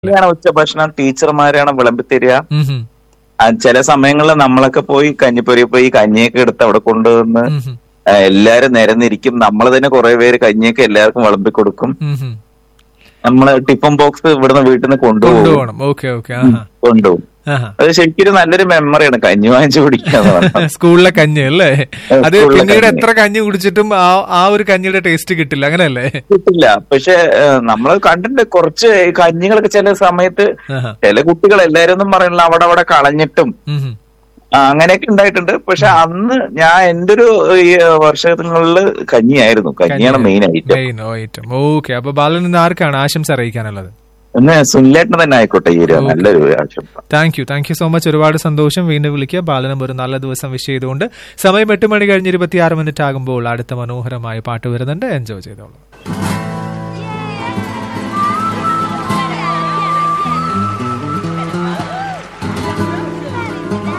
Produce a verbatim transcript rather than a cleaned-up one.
ഉച്ചഭക്ഷണം ടീച്ചർമാരാണ് വിളമ്പിത്തരിക. ഉം ഹും. ചില സമയങ്ങളിൽ നമ്മളൊക്കെ പോയി കഞ്ഞിപ്പൊരി പോയി കഞ്ഞിയൊക്കെ എടുത്ത് അവിടെ കൊണ്ടുവന്ന് ഉം ഹും. ആ, എല്ലാരും നിരന്നിരിക്കും. നമ്മൾ തന്നെ കുറെ പേര് കഞ്ഞിയൊക്കെ എല്ലാവർക്കും വിളമ്പി കൊടുക്കും. ഉം ഹും. നമ്മള് ടിഫൻ ബോക്സ് ഇവിടുന്ന് വീട്ടിൽ നിന്ന് കൊണ്ടുപോകും കൊണ്ടുപോകണം. Okay okay. ആഹാ കൊണ്ടുപോകും. ആഹാ. അത് ശരിക്കും ഒരു നല്ലൊരു മെമ്മറിയാണ് കഞ്ഞി വാങ്ങിച്ചു കുടിക്കാന്ന് പറഞ്ഞാൽ. സ്കൂളിലെ കഞ്ഞി അല്ലേ? അത് സ്കൂളിലെ പിന്നീട് കഞ്ഞി. എത്ര കഞ്ഞി കുടിച്ചിട്ടും ആ ആ ഒരു കഞ്ഞിയുടെ ടേസ്റ്റ് കിട്ടില്ല, അങ്ങനെയല്ലേ? കിട്ടില്ല. പക്ഷെ നമ്മൾ കണ്ടിട്ടുണ്ട് കുറച്ച് കഞ്ഞികളൊക്കെ ചില സമയത്ത് ആഹാ. ചില കുട്ടികൾ എല്ലാരും ഒന്നും പറയണില്ല അവിടെ അവിടെ കളഞ്ഞിട്ടും ഉം ഹും. ആ, അങ്ങനെയൊക്കെ ഉണ്ടായിട്ടുണ്ട്. പക്ഷെ അന്ന് ഞാൻ എന്റെ ഒരു ഈ വർഷങ്ങളില് കഞ്ഞിയായിരുന്നു. കഞ്ഞിയാണ് main item. Main item. Okay. അപ്പൊ ബാലൻ ഇന്ന് ആർക്കാണ് ആശംസ അറിയിക്കാനുള്ളത്? ഒന്ന് സുനിലേട്ടന് തന്നെ ആയിക്കോട്ടെ ഈ ഒരു നല്ലൊരു ആശംസ. Thank you thank you so much. ഒരുപാട് സന്തോഷം. വീണ്ടും വിളിക്കുക. ബാലനും ഒരു നല്ല ദിവസം വിഷ് ചെയ്തുകൊണ്ട് സമയം എട്ട് മണി കഴിഞ്ഞ് ഇരുപത്തിയാറ് മിനിറ്റ് ആകുമ്പോൾ അടുത്ത മനോഹരമായ പാട്ട് വരുന്നുണ്ട്. എൻജോയ് ചെയ്തോളൂ.